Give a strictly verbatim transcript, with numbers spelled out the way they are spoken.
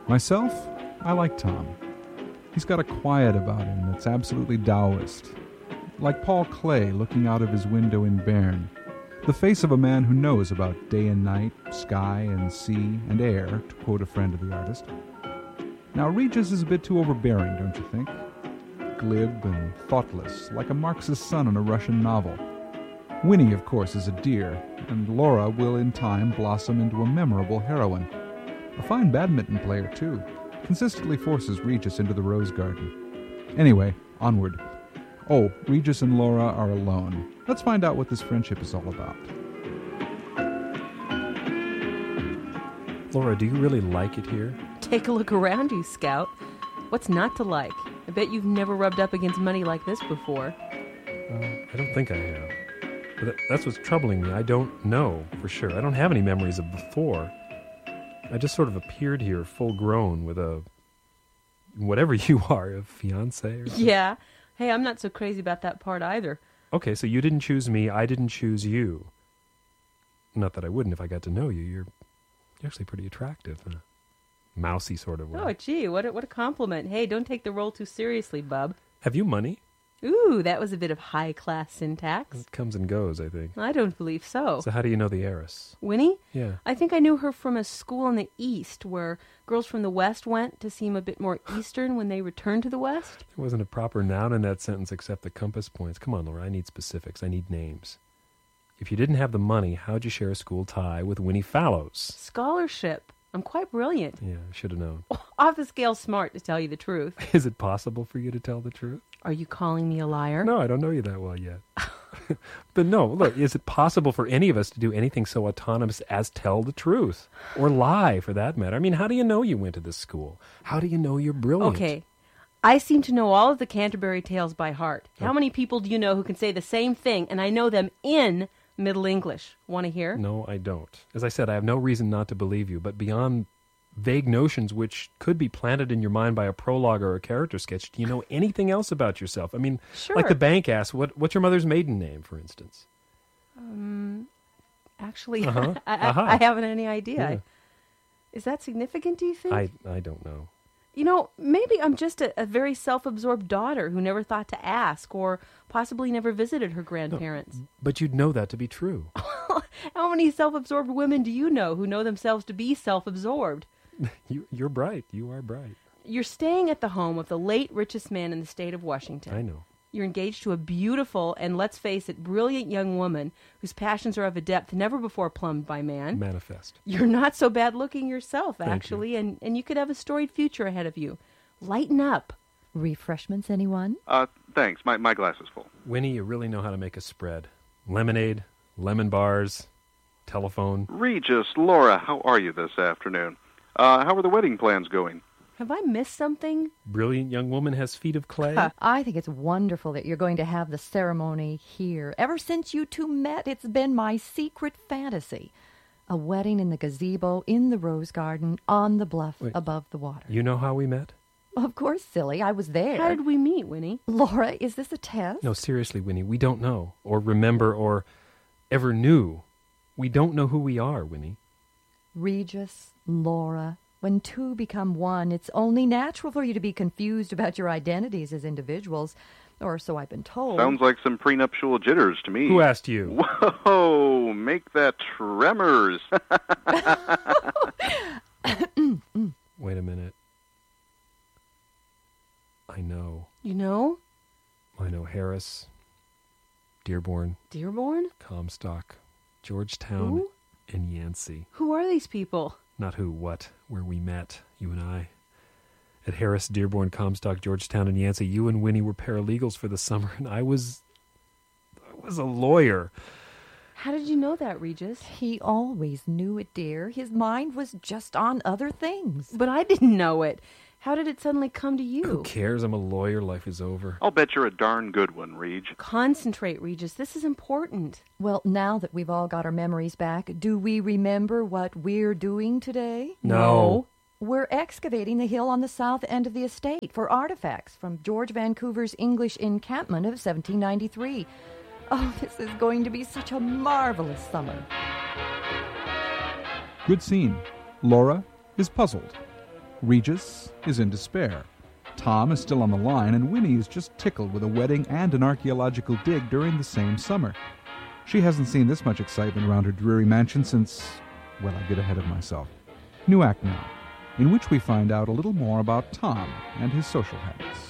Myself, I like Tom. He's got a quiet about him that's absolutely Taoist. Like Paul Klee looking out of his window in Bern. The face of a man who knows about day and night, sky and sea and air, to quote a friend of the artist. Now, Regis is a bit too overbearing, don't you think? Glib and thoughtless, like a Marxist son in a Russian novel. Winnie, of course, is a dear, and Laura will in time blossom into a memorable heroine. A fine badminton player, too. Consistently forces Regis into the rose garden. Anyway, onward. Oh, Regis and Laura are alone. Let's find out what this friendship is all about. Laura, do you really like it here? Take a look around you, Scout. What's not to like? I bet you've never rubbed up against money like this before. Uh, I don't think I have. But that, that's what's troubling me. I don't know for sure. I don't have any memories of before. I just sort of appeared here full grown with a, whatever you are, a fiancé or something. Yeah. Hey, I'm not so crazy about that part either. Okay, so you didn't choose me, I didn't choose you. Not that I wouldn't if I got to know you. You're, you're actually pretty attractive in a mousy sort of way. Oh, gee, what a, what a compliment. Hey, don't take the role too seriously, bub. Have you money? Ooh, that was a bit of high-class syntax. It comes and goes, I think. I don't believe so. So how do you know the heiress? Winnie? Yeah. I think I knew her from a school in the East where girls from the West went to seem a bit more Eastern when they returned to the West. There wasn't a proper noun in that sentence except the compass points. Come on, Laura, I need specifics. I need names. If you didn't have the money, how'd you share a school tie with Winnie Fallows? Scholarship. I'm quite brilliant. Yeah, I should have known. Off the scale smart, to tell you the truth. Is it possible for you to tell the truth? Are you calling me a liar? No, I don't know you that well yet. But no, look, is it possible for any of us to do anything so autonomous as tell the truth? Or lie, for that matter? I mean, how do you know you went to this school? How do you know you're brilliant? Okay, I seem to know all of the Canterbury Tales by heart. Oh. How many people do you know who can say the same thing, and I know them in Middle English? Want to hear? No, I don't. As I said, I have no reason not to believe you, but beyond vague notions which could be planted in your mind by a prologue or a character sketch, do you know anything else about yourself? I mean, sure. Like the bank asks, what, what's your mother's maiden name, for instance? Um, actually, uh-huh. I, uh-huh. I, I haven't any idea. Yeah. I, is that significant, do you think? I, I don't know. You know, maybe I'm just a, a very self-absorbed daughter who never thought to ask or possibly never visited her grandparents. No, but you'd know that to be true. How many self-absorbed women do you know who know themselves to be self-absorbed? You, you're bright. You are bright. You're staying at the home of the late richest man in the state of Washington. I know. You're engaged to a beautiful and, let's face it, brilliant young woman whose passions are of a depth never before plumbed by man. Manifest. You're not so bad looking yourself, Thank actually, you. and, and you could have a storied future ahead of you. Lighten up. Refreshments, anyone? Uh, thanks. My, my glass is full. Winnie, you really know how to make a spread. Lemonade, lemon bars, telephone. Regis, Laura, how are you this afternoon? Uh, how are the wedding plans going? Have I missed something? Brilliant young woman has feet of clay. I think it's wonderful that you're going to have the ceremony here. Ever since you two met, it's been my secret fantasy. A wedding in the gazebo, in the rose garden, on the bluff Wait, above the water. You know how we met? Of course, silly. I was there. How did we meet, Winnie? Laura, is this a test? No, seriously, Winnie, we don't know, or remember, or ever knew. We don't know who we are, Winnie. Regis, Laura, when two become one, it's only natural for you to be confused about your identities as individuals, or so I've been told. Sounds like some prenuptial jitters to me. Who asked you? Whoa, make that tremors. Wait a minute. I know. You know? I know Harris, Dearborn, Dearborn? Comstock, Georgetown, Who? and Yancey. Who are these people? Not who, what, where we met, you and I. At Harris, Dearborn, Comstock, Georgetown, and Yancey, you and Winnie were paralegals for the summer, and I was... I was a lawyer. How did you know that, Regis? He always knew it, dear. His mind was just on other things. But I didn't know it. How did it suddenly come to you? Who cares? I'm a lawyer. Life is over. I'll bet you're a darn good one, Reg. Concentrate, Regis. This is important. Well, now that we've all got our memories back, do we remember what we're doing today? No. We're excavating the hill on the south end of the estate for artifacts from George Vancouver's English encampment of seventeen ninety-three. Oh, this is going to be such a marvelous summer. Good scene. Laura is puzzled. Regis is in despair. Tom is still on the line, and Winnie is just tickled with a wedding and an archaeological dig during the same summer. She hasn't seen this much excitement around her dreary mansion since... well, I get ahead of myself. New act now, in which we find out a little more about Tom and his social habits.